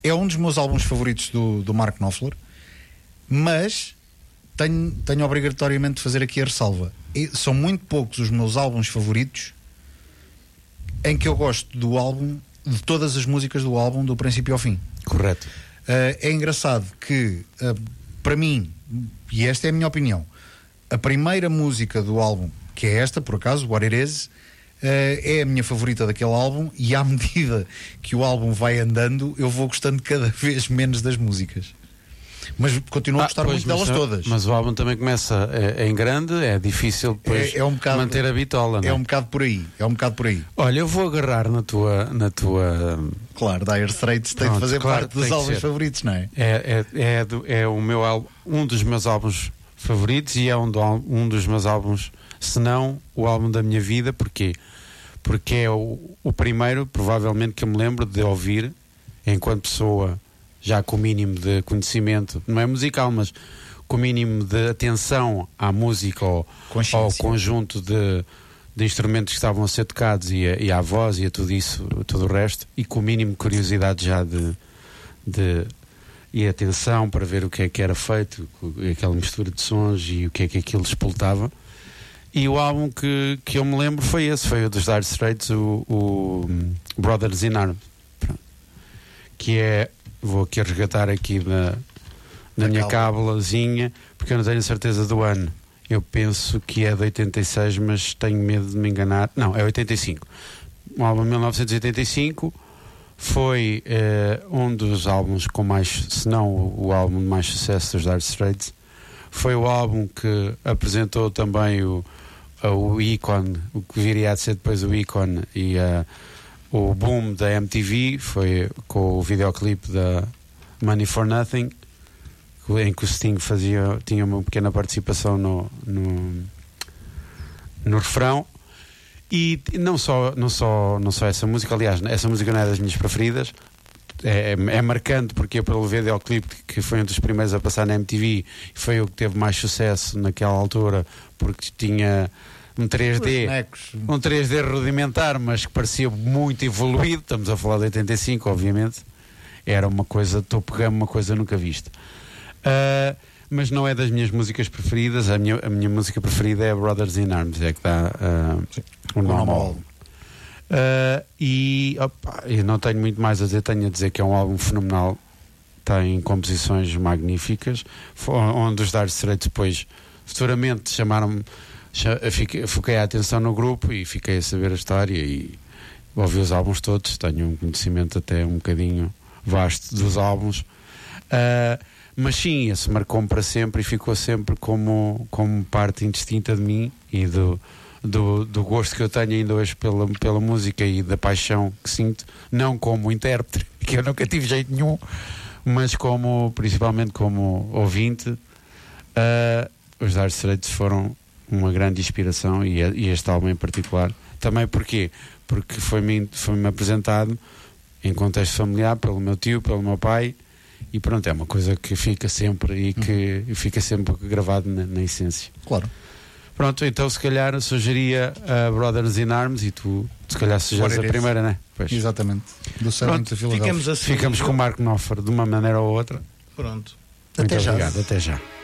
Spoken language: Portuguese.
é um dos meus álbuns favoritos do Mark Knopfler, mas tenho obrigatoriamente de fazer aqui a ressalva. São muito poucos os meus álbuns favoritos em que eu gosto do álbum, de todas as músicas do álbum, do princípio ao fim. Correto. É engraçado que, para mim, e esta é a minha opinião, a primeira música do álbum, que é esta, por acaso, What It Is, é a minha favorita daquele álbum, e à medida que o álbum vai andando, eu vou gostando cada vez menos das músicas. Mas continuo a gostar muito delas todas. Mas o álbum também começa em grande, é difícil depois manter a bitola, não é? É um bocado por aí. Olha, eu vou agarrar na tua... Claro, Dire Straits tem de fazer parte dos álbuns favoritos, não é? É o meu álbum, um dos meus álbuns favoritos, e é um dos meus álbuns, se não o álbum da minha vida. Porquê? Porque é o primeiro, provavelmente, que eu me lembro de ouvir enquanto pessoa já com o mínimo de conhecimento, não é musical, mas com o mínimo de atenção à música ou ao conjunto de instrumentos que estavam a ser tocados, e à voz e a tudo isso, tudo o resto, e com o mínimo de curiosidade já e atenção para ver o que é que era feito, aquela mistura de sons e o que é que aquilo despoltava. E o álbum que eu me lembro foi o dos Dire Straits, o Brothers in Arms, que é, vou aqui resgatar aqui na minha cábulazinha, porque eu não tenho certeza do ano. Eu penso que é de 86, mas tenho medo de me enganar. Não, é 85. O álbum de 1985 foi um dos álbuns com mais, se não o álbum de mais sucesso dos Dire Straits. Foi o álbum que apresentou também o ícone, o que viria a ser depois o ícone e o boom da MTV. Foi com o videoclipe da Money for Nothing, em que o Sting tinha uma pequena participação no refrão. E não só essa música, aliás, essa música não é das minhas preferidas. É marcante porque é pelo videoclipe, que foi um dos primeiros a passar na MTV, e foi o que teve mais sucesso naquela altura, porque tinha um 3D rudimentar, mas que parecia muito evoluído. Estamos a falar de 85, obviamente. Era uma coisa, uma coisa nunca vista. Mas não é das minhas músicas preferidas. A minha música preferida é Brothers in Arms, é que dá o normal. E eu não tenho muito mais a dizer, tenho a dizer que é um álbum fenomenal, tem composições magníficas, onde os Dire Straits depois futuramente chamaram-me, foquei a atenção no grupo e fiquei a saber a história e ouvi os álbuns todos, tenho um conhecimento até um bocadinho vasto dos álbuns, mas sim, esse marcou-me para sempre e ficou sempre como parte indistinta de mim e do gosto que eu tenho ainda hoje pela música e da paixão que sinto, não como intérprete, que eu nunca tive jeito nenhum, mas principalmente como ouvinte. Os Dire Straits foram uma grande inspiração, e este álbum em particular também. Porquê? Porque foi-me apresentado em contexto familiar pelo meu tio, pelo meu pai, e pronto, é uma coisa que fica sempre e que fica sempre gravado na essência. Claro. Pronto, então se calhar sugeria a Brothers in Arms, e tu se calhar sugeres a primeira, não é? Pois. Exatamente. Do Silent ficamos assim. Ficamos com o Mark Knopfler de uma maneira ou outra. Pronto. Muito obrigado, até já.